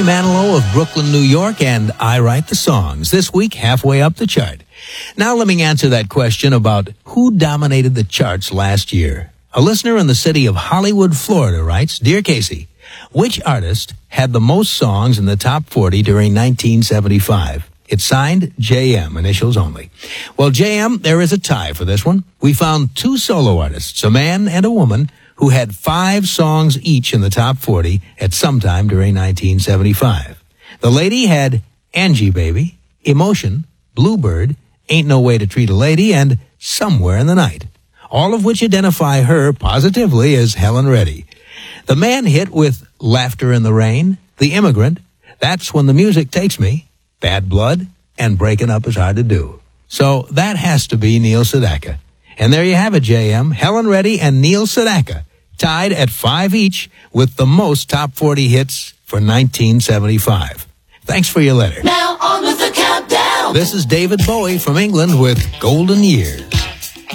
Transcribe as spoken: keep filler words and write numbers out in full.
Manilow of Brooklyn, New York, and I Write the Songs. This week, halfway up the chart. Now let me answer that question about who dominated the charts last year. A listener in the city of Hollywood, Florida writes, Dear Casey, which artist had the most songs in the top forty during nineteen seventy-five? It's signed J M, initials only. Well, J M, there is a tie for this one. We found two solo artists, a man and a woman, who had five songs each in the top forty at some time during nineteen seventy-five. The lady had Angie Baby, Emotion, Bluebird, Ain't No Way to Treat a Lady, and Somewhere in the Night, all of which identify her positively as Helen Reddy. The man hit with Laughter in the Rain, The Immigrant, That's When the Music Takes Me, Bad Blood, and Breaking Up Is Hard to Do. So that has to be Neil Sedaka. And there you have it, J M. Helen Reddy and Neil Sedaka tied at five each with the most top forty hits for nineteen seventy-five. Thanks for your letter. Now on with the countdown. This is David Bowie from England with Golden Years.